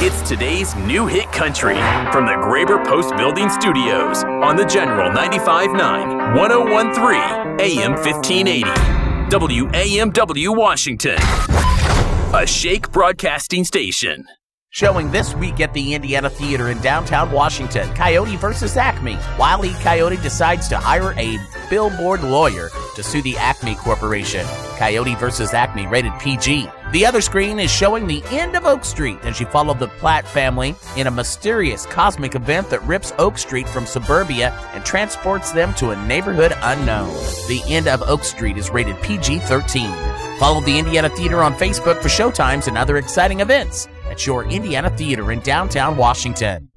It's today's new hit country from the Graber Post Building Studios on the General 95.9, 101.3, AM 1580. WAMW Washington, a Shake Broadcasting station. Showing this week at the Indiana Theater in downtown Washington, Coyote vs. Acme. Wile E. Coyote decides to hire a billboard lawyer to sue the Acme Corporation. Coyote vs. Acme, rated PG. The other screen is showing the end of Oak Street as you follow the Platt family in a mysterious cosmic event that rips Oak Street from suburbia and transports them to a neighborhood unknown. The end of Oak Street is rated PG-13. Follow the Indiana Theater on Facebook for showtimes and other exciting events at your Indiana Theater in downtown Washington.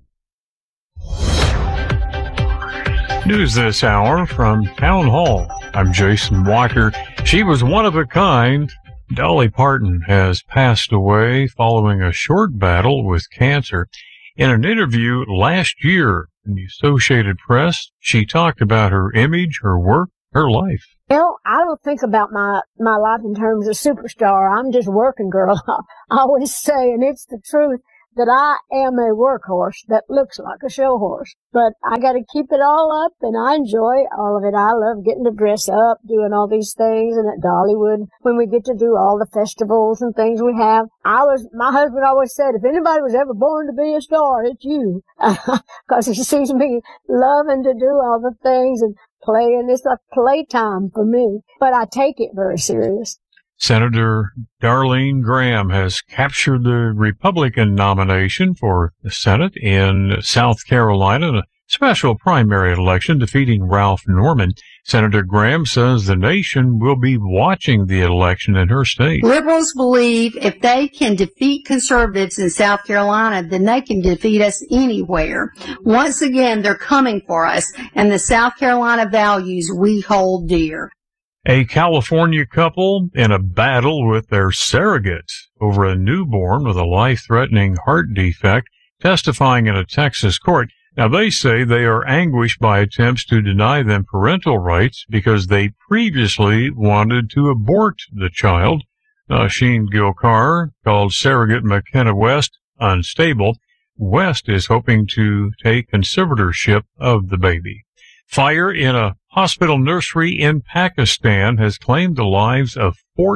News this hour from Town Hall. I'm Jason Walker. She was one of a kind. Dolly Parton has passed away following a short battle with cancer. In an interview last year in the Associated Press, she talked about her image, her work, her life. Well, I don't think about my life in terms of superstar. I'm just working girl. I always say, and it's the truth, that I am a workhorse that looks like a show horse. But I got to keep it all up, and I enjoy all of it. I love getting to dress up, doing all these things, and at Dollywood, when we get to do all the festivals and things we have. My husband always said, if anybody was ever born to be a star, it's you. Because he sees me loving to do all the things and play, and it's like playtime for me. But I take it very serious. Senator Darlene Graham has captured the Republican nomination for the Senate in South Carolina in a special primary election, defeating Ralph Norman. Senator Graham says the nation will be watching the election in her state. Liberals believe if they can defeat conservatives in South Carolina, then they can defeat us anywhere. Once again, they're coming for us, and the South Carolina values we hold dear. A California couple in a battle with their surrogates over a newborn with a life-threatening heart defect, testifying in a Texas court. Now, they say they are anguished by attempts to deny them parental rights because they previously wanted to abort the child. Sheen Gilcar called surrogate McKenna West unstable. West is hoping to take conservatorship of the baby. Fire in a hospital nursery in Pakistan has claimed the lives of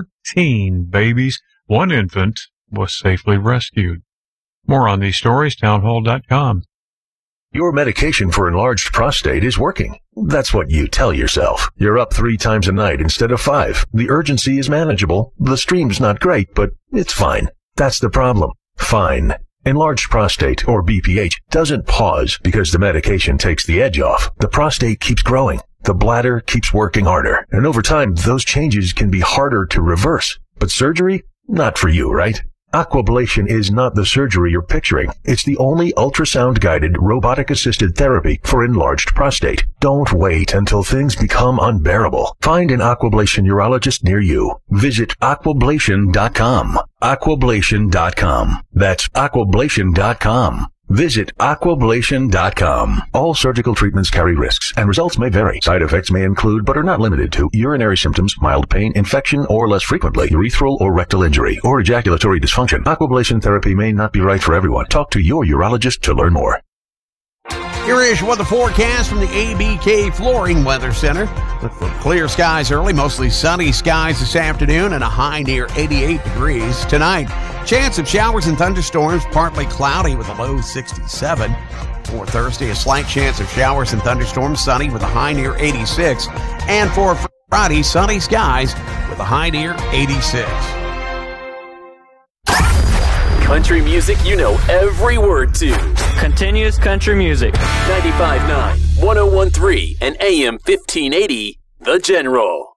14 babies. One infant was safely rescued. More on these stories, townhall.com. Your medication for enlarged prostate is working. That's what you tell yourself. You're up 3 times a night instead of 5. The urgency is manageable. The stream's not great, but it's fine. That's the problem. Fine. Enlarged prostate, or BPH, doesn't pause because the medication takes the edge off. The prostate keeps growing. The bladder keeps working harder. And over time, those changes can be harder to reverse. But surgery? Not for you, right? Aquablation is not the surgery you're picturing. It's the only ultrasound-guided, robotic-assisted therapy for enlarged prostate. Don't wait until things become unbearable. Find an Aquablation urologist near you. Visit aquablation.com. Aquablation.com. That's aquablation.com. Visit aquablation.com. All surgical treatments carry risks, and results may vary. Side effects may include, but are not limited to, urinary symptoms, mild pain, infection, or less frequently, urethral or rectal injury, or ejaculatory dysfunction. Aquablation therapy may not be right for everyone. Talk to your urologist to learn more. Here is your weather forecast from the ABK Flooring Weather Center. Look for clear skies early, mostly sunny skies this afternoon, and a high near 88 degrees. Tonight, chance of showers and thunderstorms, partly cloudy with a low 67. For Thursday, a slight chance of showers and thunderstorms, sunny with a high near 86. And for Friday, sunny skies with a high near 86. Country music you know every word to. Continuous country music. 95.9, 101.3, and AM 1580, The General.